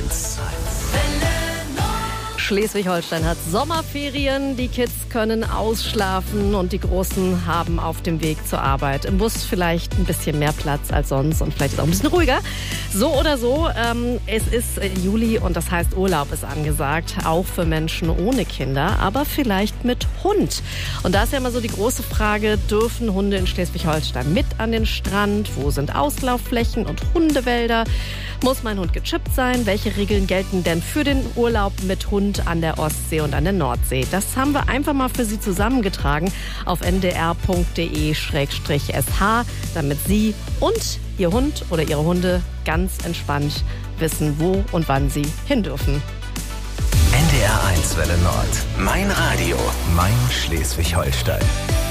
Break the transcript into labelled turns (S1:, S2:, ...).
S1: 1.
S2: Schleswig-Holstein hat Sommerferien, die Kids können ausschlafen und die Großen haben auf dem Weg zur Arbeit im Bus vielleicht ein bisschen mehr Platz als sonst und vielleicht ist auch ein bisschen ruhiger. So oder so, es ist Juli und das heißt Urlaub ist angesagt, auch für Menschen ohne Kinder, aber vielleicht mit Hund. Und da ist ja immer so die große Frage, dürfen Hunde in Schleswig-Holstein mit an den Strand? Wo sind Auslaufflächen und Hundewälder? Muss mein Hund gechippt sein? Welche Regeln gelten denn für den Urlaub mit Hund an der Ostsee und an der Nordsee? Das haben wir einfach mal für Sie zusammengetragen auf ndr.de/sh, damit Sie und Ihr Hund oder Ihre Hunde ganz entspannt wissen, wo und wann Sie hin dürfen.
S1: NDR 1 Welle Nord. Mein Radio, mein Schleswig-Holstein.